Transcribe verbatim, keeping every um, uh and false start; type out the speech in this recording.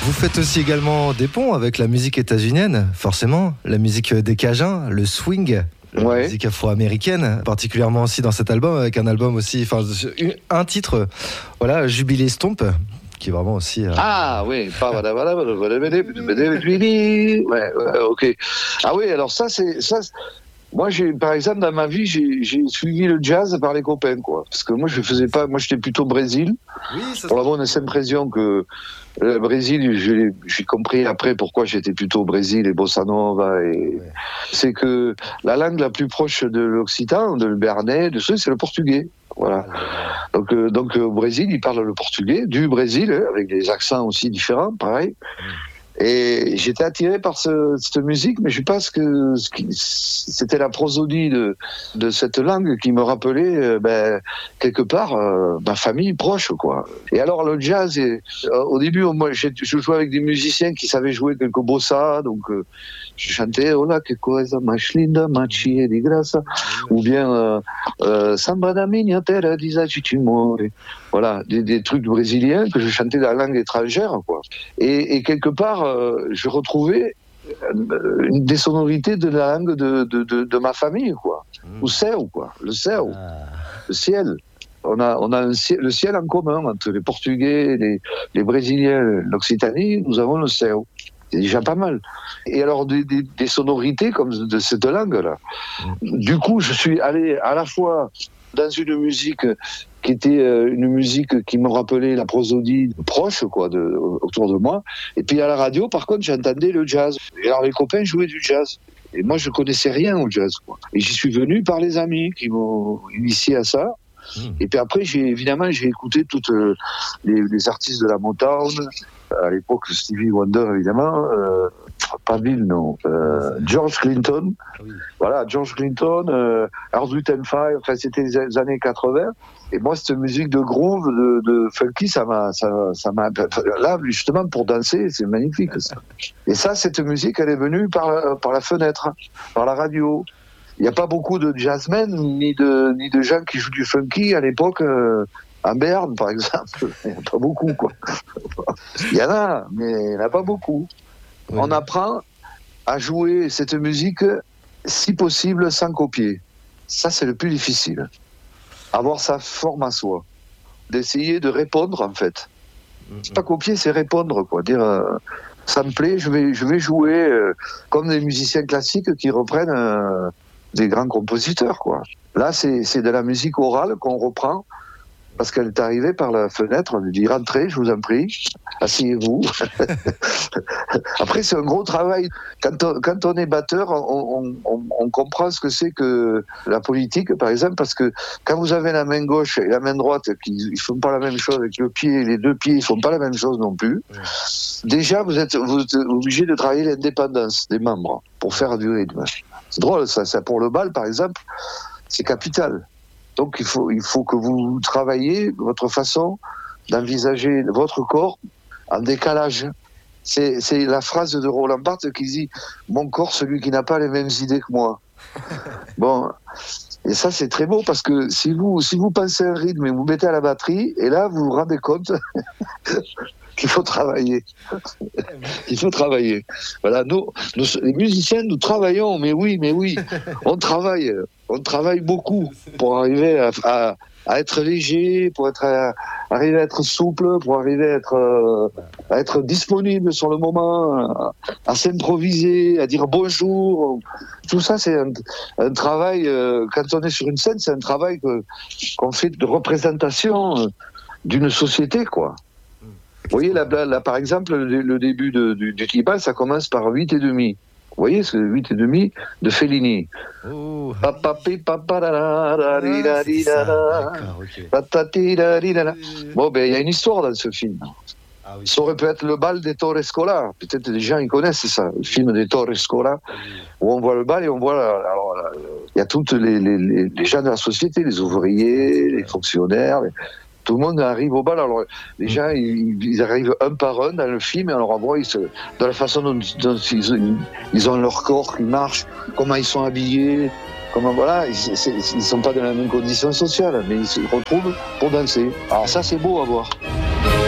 Vous faites aussi également des ponts avec la musique états-unienne, forcément, la musique des Cajuns, le swing, la ouais. musique afro-américaine, particulièrement aussi dans cet album, avec un album aussi, enfin un titre, voilà, Jubilé Stomp, qui est vraiment aussi. Euh... Ah oui, ouais, ouais, ok. Ah oui, alors ça c'est ça. Moi, j'ai, par exemple, dans ma vie, j'ai, j'ai suivi le jazz par les copains, quoi. Parce que moi, je faisais pas, moi, j'étais plutôt Brésil. Oui, ça pour la bonne impression que le Brésil, j'ai, j'ai compris après pourquoi j'étais plutôt Brésil et bossa nova. Et ouais. C'est que la langue la plus proche de l'occitan, de le béarnais, de ce, c'est le portugais. Voilà. Donc, euh, donc au Brésil, ils parlent le portugais, du Brésil, hein, avec des accents aussi différents, pareil. Et j'étais attiré par ce, cette musique, mais je pense que c'était la prosodie de, de cette langue qui me rappelait euh, ben, quelque part euh, ma famille proche, quoi. Et alors le jazz, est, euh, au début, moi, je jouais avec des musiciens qui savaient jouer quelques bossa, donc euh, je chantais Hola que cosa mais linda, machi di grassa, ou bien euh, euh, Samba da minha terra disagittimore. Voilà, des, des trucs brésiliens que je chantais dans la langue étrangère, quoi. Et, et quelque part, euh, je retrouvais euh, une des sonorités de la langue de, de, de, de ma famille, quoi. Mmh. Le ciel, quoi. Le ciel. Ah. Le ciel. On a, on a un ciel, le ciel en commun entre les Portugais, les, les Brésiliens, l'Occitanie, nous avons le ciel. C'est déjà pas mal. Et alors, des, des, des sonorités comme de cette langue-là. Mmh. Du coup, je suis allé à la fois dans une musique qui était une musique qui me rappelait la prosodie proche, quoi, de, autour de moi. Et puis à la radio, par contre, j'entendais le jazz. Et alors les copains jouaient du jazz. Et moi, je connaissais rien au jazz, quoi. Et j'y suis venu par les amis qui m'ont initié à ça. Mmh. Et puis après, j'ai, évidemment, j'ai écouté toutes les, les artistes de la Motown. À l'époque, Stevie Wonder, évidemment. Euh, pas Bill, non. Euh, George Clinton. Oui. Voilà, George Clinton, euh, Earth, Wind and Fire. Enfin, c'était les années quatre-vingts. Et moi, cette musique de groove, de, de funky, ça m'a, ça, ça m'a. Là, justement, pour danser, c'est magnifique, ça. Et ça, cette musique, elle est venue par la, par la fenêtre, par la radio. Il n'y a pas beaucoup de jazzmen, ni de, ni de gens qui jouent du funky à l'époque. Euh, À Berne, par exemple, il n'y en a pas beaucoup, quoi. Il y en a, mais il n'y en a pas beaucoup. Oui. On apprend à jouer cette musique, si possible, sans copier. Ça, c'est le plus difficile. Avoir sa forme à soi. D'essayer de répondre, en fait. Mm-hmm. C'est pas copier, c'est répondre, quoi. Dire, euh, ça me plaît, je vais, je vais jouer euh, comme des musiciens classiques qui reprennent euh, des grands compositeurs, quoi. Là, c'est, c'est de la musique orale qu'on reprend. Parce qu'elle est arrivée par la fenêtre, on lui dit « Rentrez, je vous en prie, asseyez-vous ». Après, c'est un gros travail. Quand on, quand on est batteur, on, on, on comprend ce que c'est que la politique, par exemple, parce que quand vous avez la main gauche et la main droite, qui ne font pas la même chose avec le pied, les deux pieds ne font pas la même chose non plus, oui. Déjà, vous êtes, vous êtes obligé de travailler l'indépendance des membres pour faire du rythme. C'est drôle, ça, ça pour le bal, par exemple, c'est capital. Donc il faut, il faut que vous travaillez votre façon d'envisager votre corps en décalage. C'est, c'est la phrase de Roland Barthes qui dit « Mon corps, celui qui n'a pas les mêmes idées que moi ». Bon, et ça c'est très beau parce que si vous, si vous pensez un rythme et vous mettez à la batterie, et là vous vous rendez compte qu'il faut travailler. Il faut travailler. Voilà, nous, nous, les musiciens, nous travaillons, mais oui, mais oui, on travaille. On travaille beaucoup pour arriver à, à, à être léger, pour être, à, arriver à être souple, pour arriver à être, euh, à être disponible sur le moment, à, à s'improviser, à dire bonjour. Tout ça, c'est un, un travail, euh, quand on est sur une scène, c'est un travail que, qu'on fait de représentation d'une société, quoi. Vous voyez, là, là, là par exemple, le, le début de, du, du Tipa, ça commence par huit et demi. Vous voyez, c'est huit et demi de Fellini. Oh. Bon, ben, il y a une histoire dans ce film. Ah, oui. Ça aurait pu être le bal des Torres Scola. Peut-être des gens, ils connaissent ça, le film des Torres Scola, oui. Où on voit le bal et on voit... Alors, il y a tous les, les, les, les gens de la société, les ouvriers, les fonctionnaires... Les, tout le monde arrive au bal. Alors, les gens, ils, ils arrivent un par un dans le film, et alors, on voit, ils se, de la façon dont, dont ils, ils ont leur corps qui marche, comment ils sont habillés, comment, voilà, ils ne sont pas dans la même condition sociale, mais ils se retrouvent pour danser. Alors, ça, c'est beau à voir.